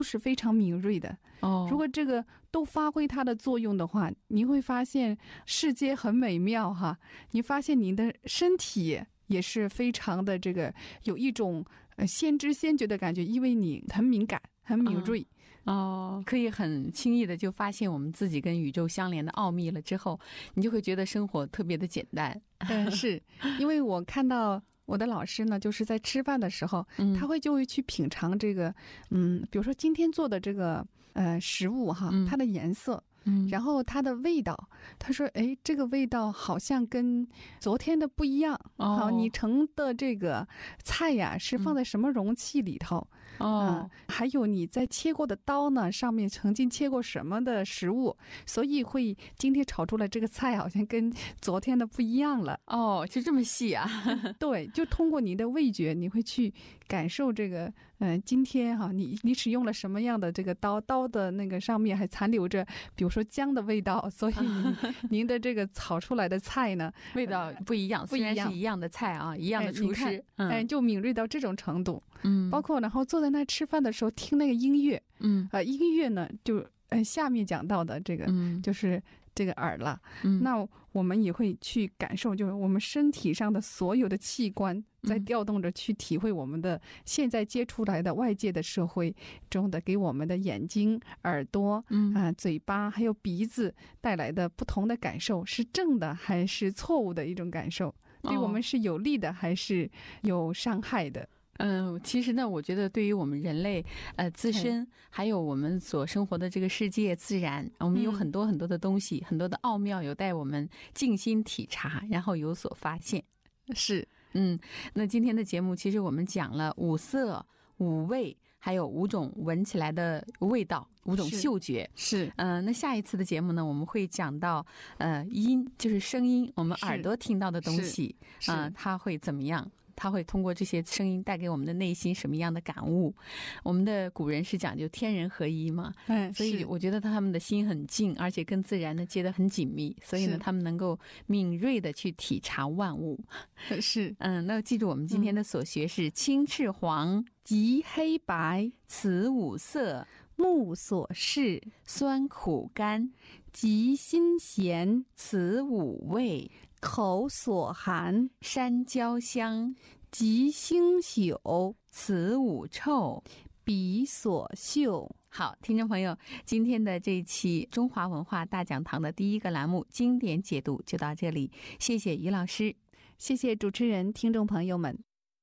是非常敏锐的。如果这个都发挥它的作用的话，你会发现世界很美妙哈。你发现你的身体也是非常的这个有一种先知先觉的感觉，因为你很敏感很敏锐。 可以很轻易的就发现我们自己跟宇宙相连的奥秘了之后，你就会觉得生活特别的简单。 是因为我看到我的老师呢，就是在吃饭的时候，他就会去品尝这个比如说今天做的这个食物哈，它的颜色，然后它的味道，他说哎，这个味道好像跟昨天的不一样。好，你盛的这个菜呀是放在什么容器里头，还有你在切过的刀呢上面曾经切过什么的食物，所以会今天炒出来这个菜好像跟昨天的不一样了。 就这么细啊。 对，就通过你的味觉你会去感受这个今天哈你使用了什么样的这个刀的那个上面还残留着比如说姜的味道，所以您的这个炒出来的菜呢味道不一样，虽然是一样的菜啊，一样的厨师， 就敏锐到这种程度。包括然后坐在那吃饭的时候听那个音乐，音乐呢就下面讲到的这个就是这个耳了。那我们也会去感受，就是我们身体上的所有的器官在调动着去体会我们的现在接出来的外界的社会中的给我们的眼睛、耳朵、嘴巴还有鼻子带来的不同的感受，是正的还是错误的一种感受，对我们是有利的还是有伤害的。 其实呢，我觉得对于我们人类自身还有我们所生活的这个世界自然，我们有很多很多的东西，很多的奥妙有待我们静心体察，然后有所发现。 是那今天的节目其实我们讲了五色、五味，还有5种闻起来的味道，5种嗅觉。 是那下一次的节目呢，我们会讲到音，就是声音，我们耳朵听到的东西它会怎么样，它会通过这些声音带给我们的内心什么样的感悟。我们的古人是讲究天人合一嘛，所以我觉得他们的心很静，而且跟自然呢接得很紧密，所以呢他们能够敏锐的去体察万物。 是那记住我们今天的所学是青赤黄、 极黑白、 此5色、 目所视、 酸苦甘、 极辛咸、 此5味、 口所含、 山椒香、 极腥朽、 此5臭、 鼻所嗅。 好，听众朋友，今天的这一期中华文化大讲堂的第一个栏目经典解读就到这里，谢谢于老师， 谢谢主持人，听众朋友们。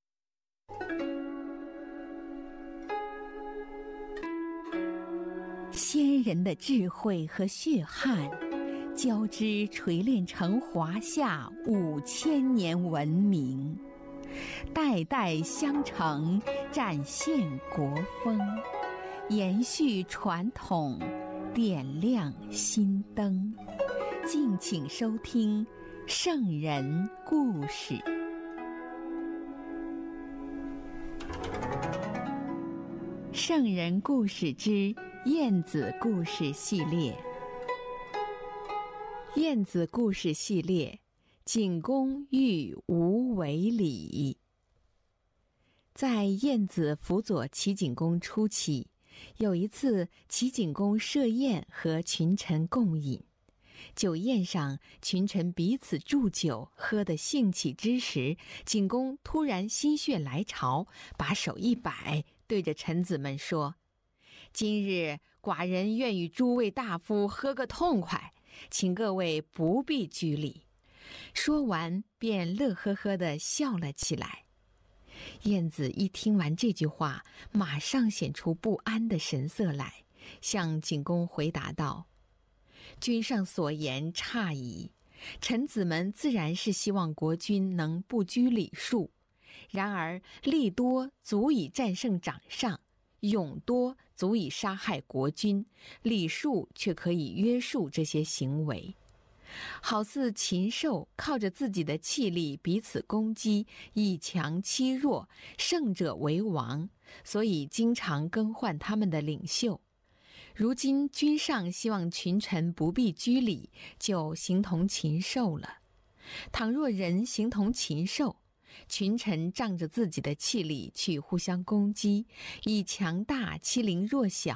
先人的智慧和血汗交织锤炼成华夏5000年文明，代代相承，展现国风，延续传统，点亮心灯。敬请收听圣人故事。圣人故事之晏子故事系列。晏子故事系列，景公寓无为礼。在晏子辅佐齐景公初期，有一次齐景公设宴和群臣共饮，酒宴上群臣彼此祝酒，喝得兴起之时，景公突然心血来潮，把手一摆，对着臣子们说：今日寡人愿与诸位大夫喝个痛快，请各位不必拘礼。说完便乐呵呵地笑了起来。晏子一听完这句话，马上显出不安的神色来，向景公回答道：君上所言差矣，臣子们自然是希望国君能不拘礼数，然而力多足以战胜长上，勇多足以杀害国君，礼数却可以约束这些行为。好似禽兽靠着自己的气力彼此攻击，以强欺弱，胜者为王，所以经常更换他们的领袖。如今君上希望群臣不必拘礼，就形同禽兽了。倘若人形同禽兽，群臣仗着自己的气力去互相攻击，以强大欺凌弱小，